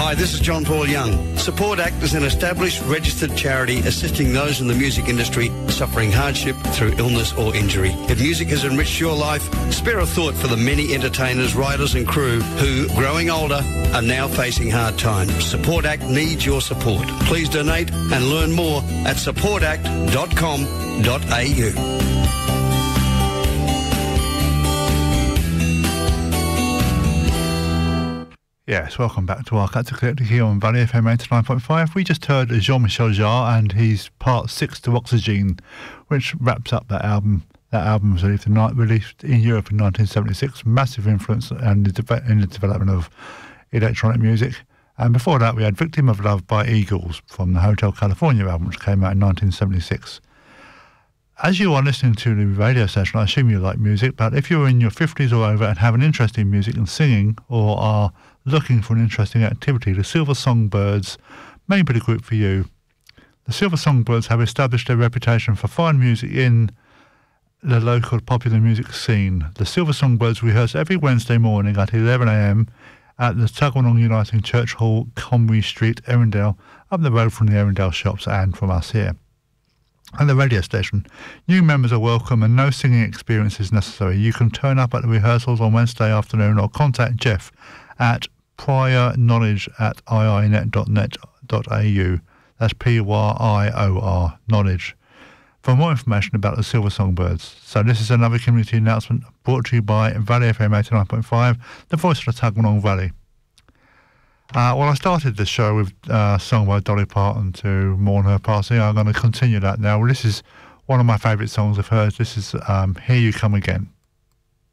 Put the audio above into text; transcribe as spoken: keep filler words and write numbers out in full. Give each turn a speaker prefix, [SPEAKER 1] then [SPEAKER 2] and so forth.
[SPEAKER 1] Hi, this is John Paul Young. Support Act is an established registered charity assisting those in the music industry suffering hardship through illness or injury. If music has enriched your life, spare a thought for the many entertainers, writers and crew who, growing older, are now facing hard times. Support Act needs your support. Please donate and learn more at support act dot com dot a u.
[SPEAKER 2] Yes, welcome back to Arcata Collective here on Valley F M eighty-nine point five. We just heard Jean-Michel Jarre and his part six to Oxygen, which wraps up that album. That album was released in, released in Europe in nineteen seventy-six, massive influence in the, in the development of electronic music. And before that, we had Victim of Love by Eagles from the Hotel California album, which came out in nineteen seventy-six. As you are listening to the radio station, I assume you like music, but if you're in your fifties or over and have an interest in music and singing, or are looking for an interesting activity, the Silver Songbirds may be the group for you. The Silver Songbirds have established their reputation for fine music in the local popular music scene. The Silver Songbirds rehearse every Wednesday morning at eleven a m at the Tuggeranong Uniting Church Hall, Conwy Street, Erindale, up the road from the Erindale shops and from us here. At the radio station, new members are welcome and no singing experience is necessary. You can turn up at the rehearsals on Wednesday afternoon or contact Jeff at prior knowledge at i i net dot net dot a u. That's P Y I O R, knowledge, for more information about the Silver Songbirds. So this is another community announcement brought to you by Valley F M eighty-nine point five, the voice of the Tuggeranong Valley. Uh, well, I started the show with uh, a song by Dolly Parton to mourn her passing. I'm going to continue that now. Well, this is one of my favourite songs of hers. This is um, Here You Come Again.